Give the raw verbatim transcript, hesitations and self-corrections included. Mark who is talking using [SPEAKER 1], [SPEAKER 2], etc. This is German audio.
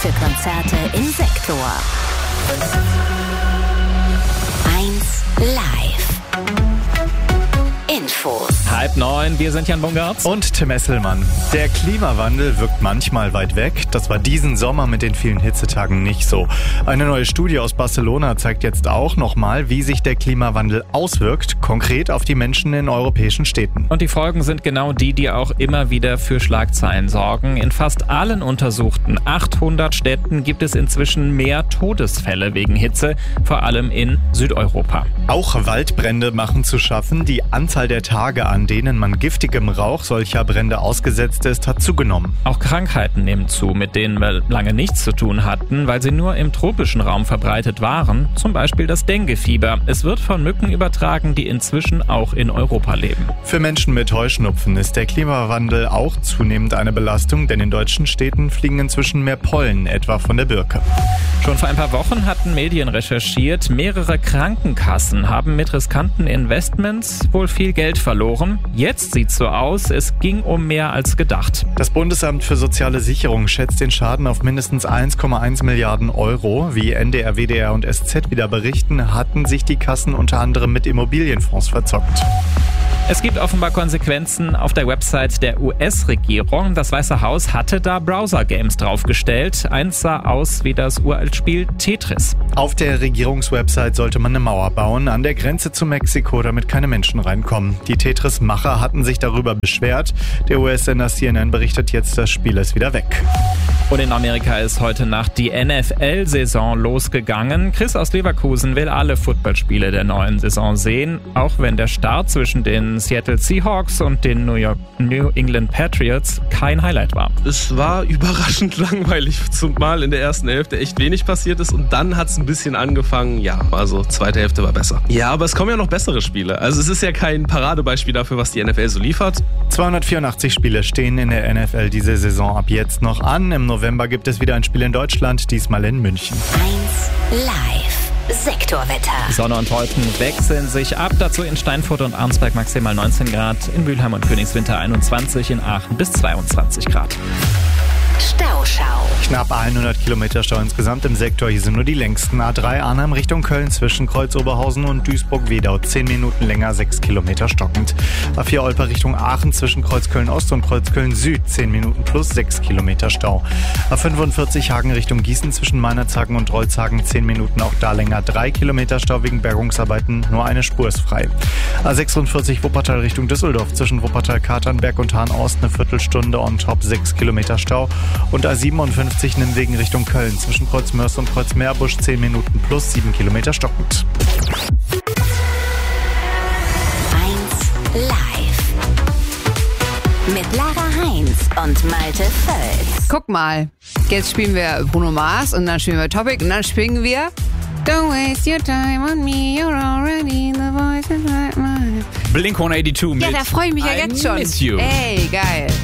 [SPEAKER 1] für Konzerte im Sektor. eins live. Infos.
[SPEAKER 2] Halb neun, wir sind Jan Bungartz.
[SPEAKER 3] Und Tim Esselmann. Der Klimawandel wirkt manchmal weit weg. Das war diesen Sommer mit den vielen Hitzetagen nicht so. Eine neue Studie aus Barcelona zeigt jetzt auch nochmal, wie sich der Klimawandel auswirkt, konkret auf die Menschen in europäischen Städten.
[SPEAKER 2] Und die Folgen sind genau die, die auch immer wieder für Schlagzeilen sorgen. In fast allen untersuchten achthundert Städten gibt es inzwischen mehr Todesfälle wegen Hitze, vor allem in Südeuropa.
[SPEAKER 3] Auch Waldbrände machen zu schaffen. Die Anzahl der Tage, an denen man giftigem Rauch solcher Brände ausgesetzt ist, hat zugenommen.
[SPEAKER 2] Auch Krankheiten nehmen zu, mit denen wir lange nichts zu tun hatten, weil sie nur im tropischen Raum verbreitet waren. Zum Beispiel das Denguefieber. Es wird von Mücken übertragen, die inzwischen auch in Europa leben.
[SPEAKER 3] Für Menschen mit Heuschnupfen ist der Klimawandel auch zunehmend eine Belastung, denn in deutschen Städten fliegen inzwischen mehr Pollen, etwa von der Birke.
[SPEAKER 2] Schon vor ein paar Wochen hatten Medien recherchiert, mehrere Krankenkassen haben mit riskanten Investments wohl viel Geld verloren. Jetzt sieht's so aus, es ging um mehr als gedacht.
[SPEAKER 3] Das Bundesamt für soziale Sicherung schätzt den Schaden auf mindestens eins Komma eins Milliarden Euro. Wie N D R, W D R und S Z wieder berichten, hatten sich die Kassen unter anderem mit Immobilienfonds verzockt.
[SPEAKER 2] Es gibt offenbar Konsequenzen auf der Website der U S-Regierung. Das Weiße Haus hatte da Browser-Games draufgestellt. Eins sah aus wie das Uraltspiel Tetris.
[SPEAKER 3] Auf der Regierungswebsite sollte man eine Mauer bauen, an der Grenze zu Mexiko, damit keine Menschen reinkommen. Die Tetris-Macher hatten sich darüber beschwert. Der U S-Sender C N N berichtet jetzt, das Spiel ist wieder weg.
[SPEAKER 2] Und in Amerika ist heute Nacht die N F L-Saison losgegangen. Chris aus Leverkusen will alle Footballspiele der neuen Saison sehen, auch wenn der Start zwischen den Seattle Seahawks und den New York New England Patriots kein Highlight war.
[SPEAKER 4] Es war überraschend langweilig, zumal in der ersten Hälfte echt wenig passiert ist und dann hat es ein bisschen angefangen. Ja, also zweite Hälfte war besser. Ja, aber es kommen ja noch bessere Spiele. Also es ist ja kein Paradebeispiel dafür, was die N F L so liefert.
[SPEAKER 3] zweihundertvierundachtzig Spiele stehen in der N F L diese Saison ab jetzt noch an. Im November gibt es wieder ein Spiel in Deutschland, diesmal in München.
[SPEAKER 1] eins live. Sektorwetter.
[SPEAKER 2] Sonne und Wolken wechseln sich ab. Dazu in Steinfurt und Arnsberg maximal neunzehn Grad, in Mülheim und Königswinter einundzwanzig, in Aachen bis zweiundzwanzig Grad.
[SPEAKER 1] Stauschau.
[SPEAKER 3] Knapp hundert Kilometer Stau insgesamt im Sektor. Hier sind nur die längsten. A drei Arnhem Richtung Köln zwischen Kreuz Oberhausen und Duisburg-Wedau. zehn Minuten länger, sechs Kilometer stockend. A vier Olper Richtung Aachen zwischen Kreuz Köln-Ost und Kreuz Köln-Süd. zehn Minuten plus sechs Kilometer Stau. A fünfundvierzig Hagen Richtung Gießen zwischen Meinerzhagen und Rolzhagen. zehn Minuten, auch da länger. drei Kilometer Stau wegen Bergungsarbeiten. Nur eine Spur ist frei. A sechsundvierzig Wuppertal Richtung Düsseldorf zwischen Wuppertal-Katernberg und Hahn-Ost. Eine Viertelstunde on top, sechs Kilometer Stau. Und A siebenundfünfzig Nimwegen Richtung Köln zwischen Kreuz Mörs und Kreuz Meerbusch zehn Minuten plus sieben Kilometer stockend.
[SPEAKER 1] eins live. Mit Lara Heinz und Malte Völz.
[SPEAKER 5] Guck mal, jetzt spielen wir Bruno Mars und dann spielen wir Topic und dann spielen wir Don't waste your time on me, you're already the voice inside my...
[SPEAKER 2] Blink hundertachtzig mit
[SPEAKER 5] Ja, da freue ich mich ja
[SPEAKER 2] I
[SPEAKER 5] jetzt schon.
[SPEAKER 2] Miss You.
[SPEAKER 5] Ey, geil.